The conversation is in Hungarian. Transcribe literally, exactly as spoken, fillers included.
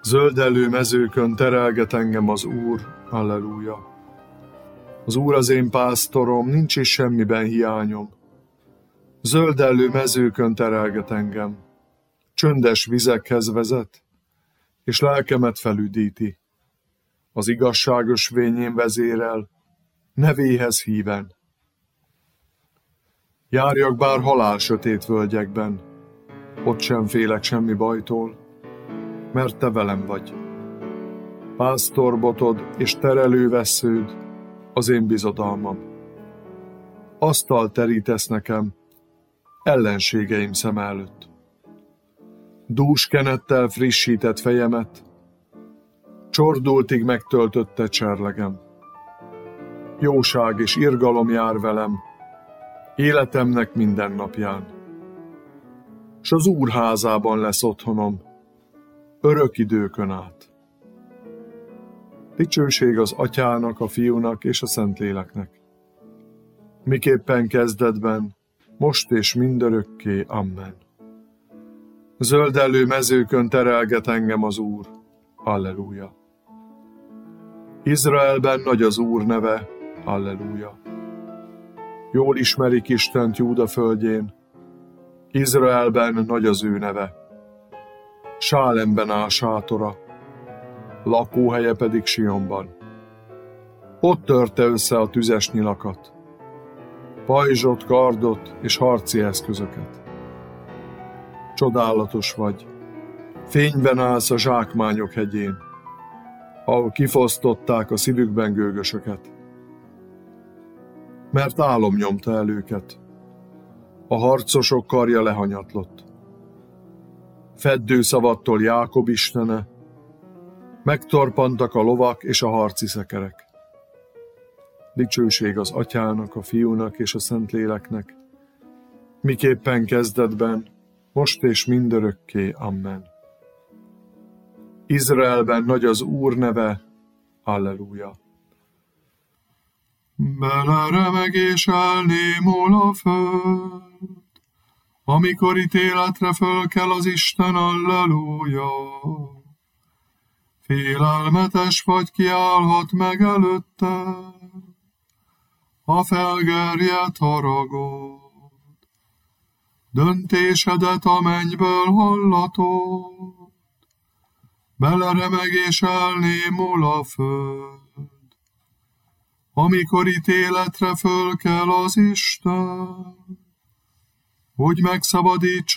Zöldellő mezőkön terelget engem az Úr, halleluja. Az Úr az én pásztorom, nincs is semmiben hiányom. Zöldellő mezőkön terelget engem, csöndes vizekhez vezet, és lelkemet felüdíti. Az igazságos vényén vezérel, nevéhez híven. Járjak bár halál sötét völgyekben, ott sem félek semmi bajtól, mert te velem vagy. Pásztorbotod és terelővessződ az én bizodalmam. Asztalt terítesz nekem ellenségeim szem előtt. Dús kenettel frissített fejemet, csordultig megtöltötte cserlegem. Jóság és irgalom jár velem, életemnek minden napján. S az Úr házában lesz otthonom, örök időkön át. Dicsőség az Atyának, a Fiúnak és a Szentléleknek. Miképpen kezdetben, most és mindörökké. Amen. Zöldellő mezőkön terelget engem az Úr. Alleluja. Izraelben nagy az Úr neve. Alleluja. Jól ismerik Istent Júda földjén. Izraelben nagy az ő neve. Sálemben áll sátora, lakóhelye pedig Sionban. Ott törte össze a tüzes nyilakat, pajzsot, kardot és harci eszközöket. Csodálatos vagy, fényben állsz a zsákmányok hegyén, ahol kifosztották a szívükben gőgösöket. Mert álom nyomta el őket, a harcosok karja lehanyatlott. Feddő szavattól Jákob istene, megtorpantak a lovak és a harci szekerek. Dicsőség az Atyának, a Fiúnak és a Szentléleknek, miképpen kezdetben, most és mindörökké. Amen. Izraelben nagy az Úr neve. Alleluja. Beleremeg és elnémul a föld, amikor ítéletre fölkel az Isten, alleluja. Félelmetes vagy, kiállhat meg előtte, a felgerjedt haragod. Döntésedet a mennyből hallatod, beleremeg és elnémul a föld, amikor ítéletre fölkel az Isten, hogy megszabadítsa